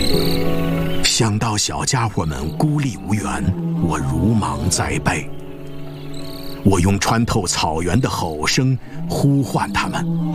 想到小家伙们孤立无援，我如芒在背。我用穿透草原的吼声呼唤他们。